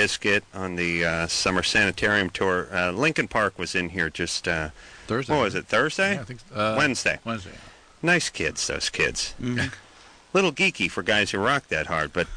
Biscuit on the summer sanitarium tour. Lincoln Park was in here just Thursday. What was it? Thursday? Yeah, I think Wednesday. Wednesday. Nice kids, those kids. Mhm. Little geeky for guys who rock that hard, but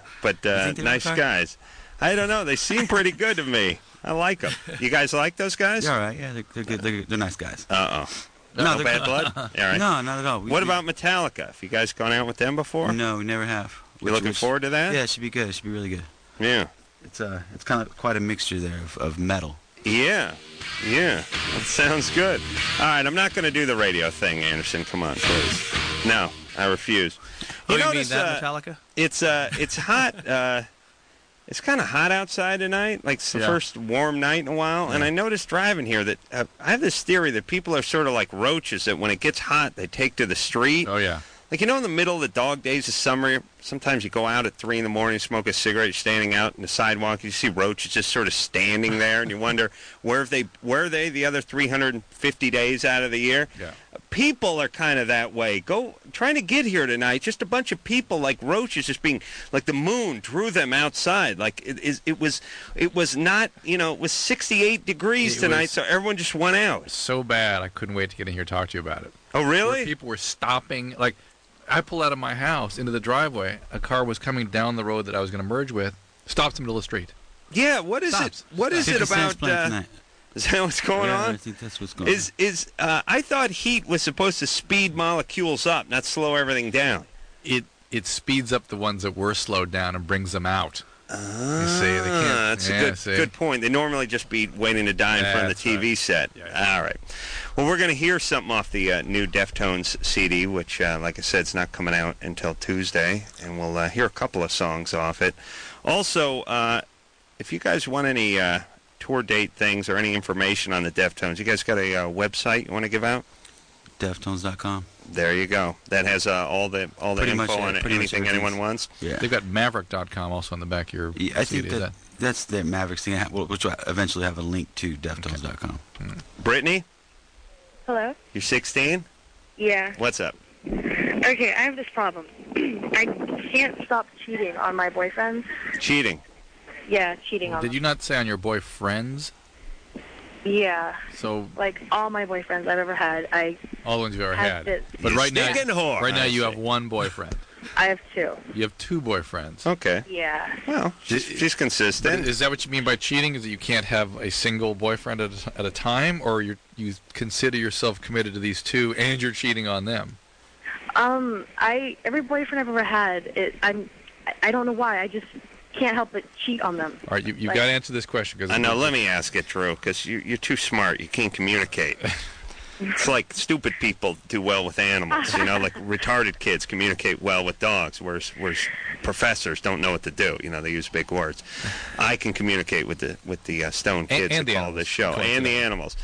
nice guys. I don't know. They seem pretty good to me. I like them. You guys like those guys? Yeah, all right. Yeah, they're good. They're nice guys. Uh-oh. No, No they're- bad blood? All right. No, not at all. What about Metallica? Have you guys gone out with them before? No, we never have. You looking forward to that? Yeah, it should be good. It should be really good. Yeah. It's kind of quite a mixture there of metal. Yeah. Yeah. That sounds good. All right, I'm not going to do the radio thing, Anderson. Come on, please. No, I refuse. You mean notice, that Metallica? It's hot. It's kind of hot outside tonight. Like it's the first warm night in a while. And I noticed driving here that I have this theory that people are sort of like roaches that when it gets hot, they take to the street. Oh, yeah. Like, in the middle of the dog days of summer, sometimes you go out at 3 in the morning, smoke a cigarette, you're standing out in the sidewalk, you see roaches just sort of standing there, and you wonder, where are they the other 350 days out of the year? Yeah. People are kind of that way. Trying to get here tonight, just a bunch of people like roaches just being, like the moon drew them outside. Like, it was not, it was 68 degrees tonight, so everyone just went out. So bad, I couldn't wait to get in here and talk to you about it. Oh, really? Where people were stopping, like, I pulled out of my house into the driveway. A car was coming down the road that I was going to merge with. Stopped in the middle of the street. Yeah, what is it? What is it 50 Cent's about? playing tonight. Is that what's going Yeah, on? I think that's what's going on. I thought heat was supposed to speed molecules up, not slow everything down. It speeds up the ones that were slowed down and brings them out. You see, they can't. That's a good point. They normally just be waiting to die in front of the TV set. Yeah. All right. Well, we're going to hear something off the new Deftones CD, which, like I said, is not coming out until Tuesday, and we'll hear a couple of songs off it. Also, if you guys want any tour date things or any information on the Deftones, you guys got a website you want to give out? Deftones.com. There you go. That has all the Pretty much, info yeah, on pretty much anything anyone everything's- wants. Yeah. They've got Maverick.com also on the back of your Yeah, I think CD. that's the Mavericks thing, which will eventually have a link to Deftones.com. Brittany, Hello? you're 16? Yeah. What's up? Okay, I have this problem. I can't stop cheating on my boyfriends. Cheating. Yeah, cheating on Did them. you not say on your boyfriends? Yeah. So Like, all my boyfriends I've ever had, all the ones you've ever have had. this. But You right now, stinking whore. right now I you see. have one boyfriend. I have two. You have two boyfriends. Okay. Yeah. Well, she's But consistent. is that what you mean by cheating? Is that you can't have a single boyfriend at a time, or you consider yourself committed to these two and you're cheating on them? Every boyfriend I've ever had, I don't know why, I just can't help but cheat on them. All right, you've Like- got to answer this question because I know. Let me ask it, Drew, because you're too smart. You can't communicate. It's like stupid people do well with animals. Like retarded kids communicate well with dogs, whereas professors don't know what to do. They use big words. I can communicate with the stone kids and that the call this show, animals. and the animals.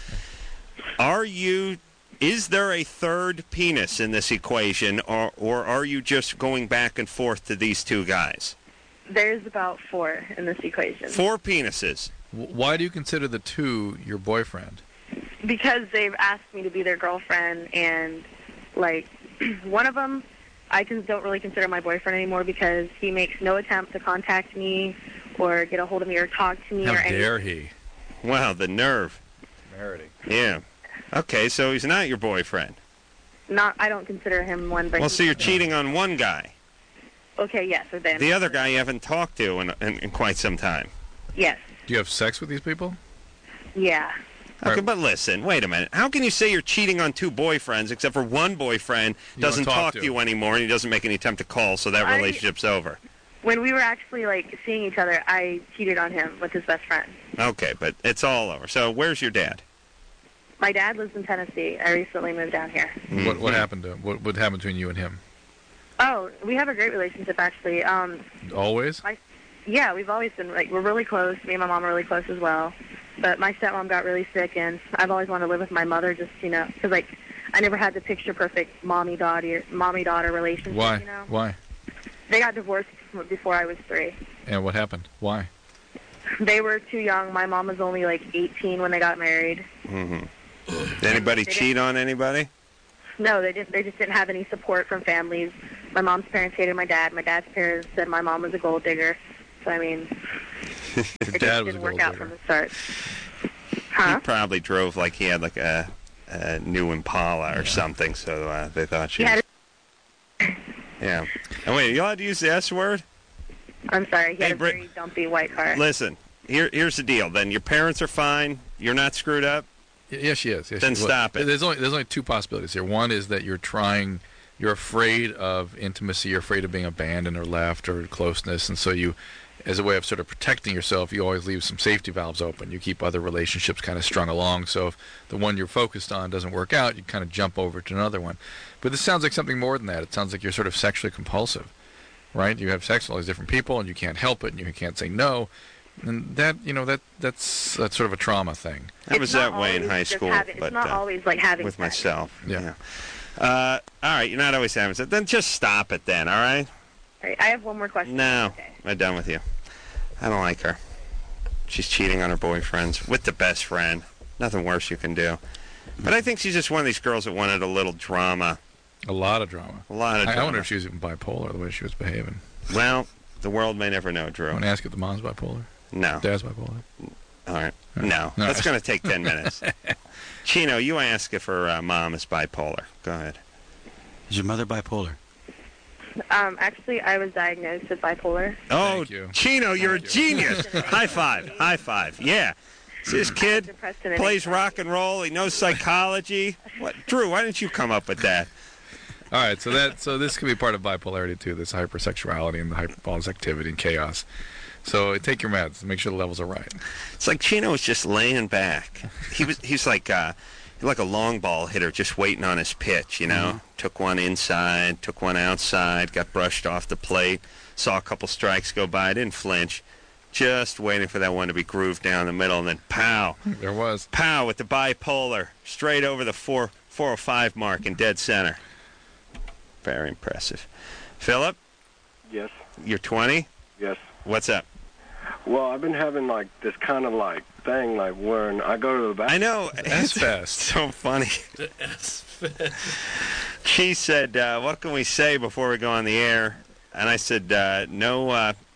Is there a third penis in this equation, or are you just going back and forth to these two guys? There's about 4 in this equation. 4 penises. Why do you consider the two your boyfriend? Because they've asked me to be their girlfriend, and, like, one of them I don't really consider my boyfriend anymore because he makes no attempt to contact me or get a hold of me or talk to me How or anything. dare he? Wow, the nerve. Temerity. Yeah. Okay, so he's not your boyfriend. I don't consider him one, but Well, so you're cheating on one guy. Okay, yes, so then. The other guy you haven't talked to in quite some time. Yes. Do you have sex with these people? Yeah. Okay, Right. but listen, wait a minute. How can you say you're cheating on 2 boyfriends except for one boyfriend You doesn't don't talk talk to to. you anymore and he doesn't make any attempt to call, so that relationship's over? When we were actually, like, seeing each other, I cheated on him with his best friend. Okay, but it's all over. So where's your dad? My dad lives in Tennessee. I recently moved down here. What happened to him? What happened between you and him? Oh, we have a great relationship, actually. Always? Yeah, we've always been, like, we're really close. Me and my mom are really close as well. But my stepmom got really sick, and I've always wanted to live with my mother just, because, like, I never had the picture-perfect mommy-daughter relationship, Why? you know? Why? They got divorced before I was 3. And what happened? Why? They were too young. My mom was only, like, 18 when they got married. Mm-hmm. Did anybody cheat on anybody? No, they just didn't have any support from families. My mom's parents hated my dad. My dad's parents said my mom was a gold digger. So, I mean... Your It just dad was a didn't gold work out digger. from the start. He Huh? probably drove like he had like a new Impala or something, so they thought she He was... had Yeah. And wait, you allowed to use the S word? I'm sorry, he Hey, had a Brit- very dumpy white car. Listen, here's the deal. Then your parents are fine. You're not screwed up. Yes, she is. Yes, Then she was. stop it. There's only two possibilities here. One is that you're afraid of intimacy, you're afraid of being abandoned or left or closeness, and so you, as a way of sort of protecting yourself, you always leave some safety valves open. You keep other relationships kind of strung along, so if the one you're focused on doesn't work out, you kind of jump over to another one. But this sounds like something more than that. It sounds like you're sort of sexually compulsive, right? You have sex with all these different people, and you can't help it, and you can't say no. And that, that's sort of a trauma thing. I was that way in high It's school, it's but not always like having with sex. myself. Yeah. All right, you're not always having sex. Then just stop it then, all right? All right, I have one more question. No, Okay. I'm done with you. I don't like her. She's cheating on her boyfriends with the best friend. Nothing worse you can do. But I think she's just one of these girls that wanted a little drama. A lot of drama. A lot of drama. I wonder if she was even bipolar, the way she was behaving. Well, the world may never know, Drew. I want to ask if the mom's bipolar. No. Dad's bipolar. All right. No. No. No. That's going to take 10 minutes. Chino, you ask if her mom is bipolar. Go ahead. Is your mother bipolar? Actually, I was diagnosed with bipolar. Oh, Thank you. Chino, you're a Thank you. genius. High five. High five. Yeah. See this kid Depressed and plays anxiety. rock and roll. He knows psychology. What, Drew, why didn't you come up with that? All right, so this could be part of bipolarity too. This hypersexuality and all this activity and chaos. So take your meds. Make sure the levels are right. It's like Chino was just laying back. He's like a long ball hitter, just waiting on his pitch. Took one inside, took one outside, got brushed off the plate, saw a couple strikes go by, didn't flinch, just waiting for that one to be grooved down the middle, and then pow, There was. pow with the bipolar straight over the 405 mark in dead center. Very impressive. Philip, Yes, you're 20. yes. What's up? Well, I've been having like this kind of like thing, like when I go to the bathroom. I know. That's It's fast. so funny. She said, what can we say before we go on the air? And I said, no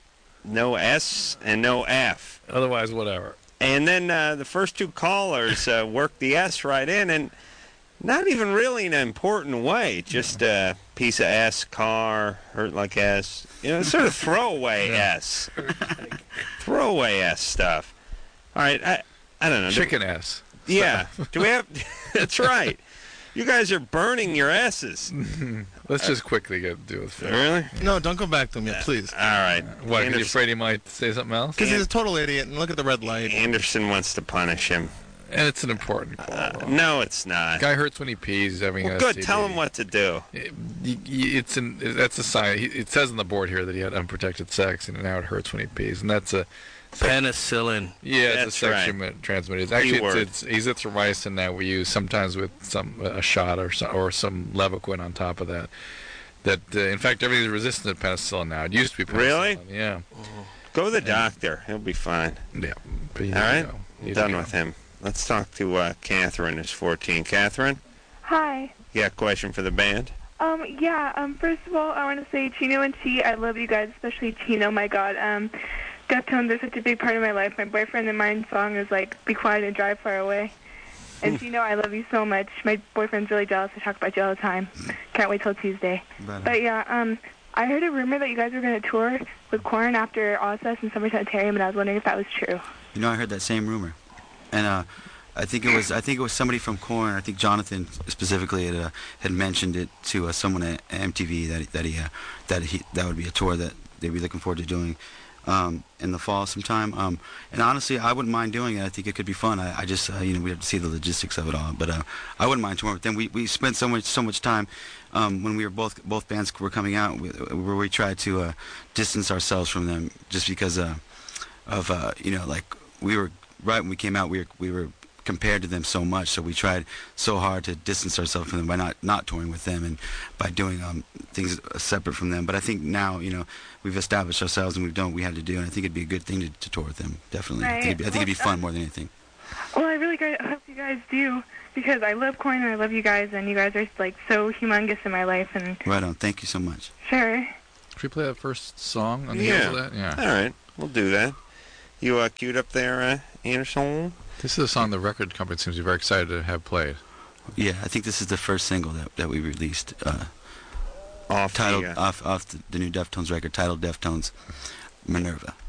S and no F. Otherwise, whatever. And then the first two callers worked the S right in, and not even really in an important way. Just a piece of S, car, hurt like S. Sort of throwaway S. Throwaway S stuff. All right, I don't know. Chicken ass. Yeah. Do we have... That's right. You guys are burning your S's. Let's just quickly do with Phil. Really? No, don't go back to him yet, please. All right. What? Are you afraid he might say something else? Because he's a total idiot, and look at the red light. Anderson wants to punish him. And it's an important call. No, it's not. Guy hurts when he pees. He's having Well, a good. STD. Tell him what to do. That's a sign. It says on the board here that he had unprotected sex, and now it hurts when he pees, and that's a Penicillin. it's That's a sexually transmitted. It's actually Keyword. it's azithromycin that we use sometimes with a shot or some Levaquin on top of that. That in fact everything's resistant to penicillin now. It used to be penicillin. Really? Yeah. Go to the doctor. He'll be fine. Yeah. But you All need to right? go. You I'm need done to go. with him. Let's talk to Catherine, who's 14. Catherine, Hi. you got a question for the band? First of all, I want to say Chino and Chi, I love you guys, especially Chino, my God. Deftones are such a big part of my life. My boyfriend and mine song is like, Be Quiet and Drive Far Away. And Chino, I love you so much. My boyfriend's really jealous. I talk about you all the time. Can't wait till Tuesday. But yeah, I heard a rumor that you guys were going to tour with Korn after Ozfest and Summer Sanitarium, and I was wondering if that was true. I heard that same rumor, and I think it was somebody from Korn. I think Jonathan specifically had mentioned it to someone at MTV that would be a tour that they'd be looking forward to doing in the fall sometime. And honestly, I wouldn't mind doing it. I think it could be fun. I just we have to see the logistics of it all. But I wouldn't mind touring with them. We spent so much time when we were both bands were coming out where we tried to distance ourselves from them just because of like we were right when we came out we were compared to them so much, so we tried so hard to distance ourselves from them by not touring with them and by doing things separate from them. But I think now we've established ourselves and we've done what we had to do, and I think it'd be a good thing to tour with them. Definitely. Right. I think it'd be fun more than anything. Well, I really hope you guys do, because I love Korn and I love you guys, and you guys are like so humongous in my life. And Right on. Thank you so much. sure. Should we play that first song on the Yeah. heels of that? Yeah. All right. We'll do that. You queued up there, Anderson? This is a song the record company seems to be very excited to have played. Yeah, I think this is the first single that we released. Off titled off the new Deftones record, titled Deftones Minerva.